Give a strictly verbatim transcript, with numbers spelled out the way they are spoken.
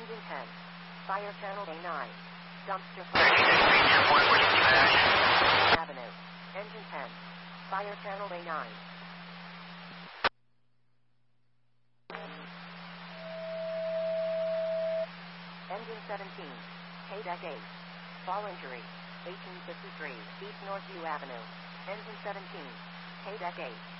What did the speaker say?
Engine ten. Fire channel A nine. Dumpster fire. Avenue. Engine ten. Fire channel A nine. Engine seventeen. K-Deck eight. Fall injury. eighteen fifty-three East Northview Avenue. Engine seventeen. K-Deck eight.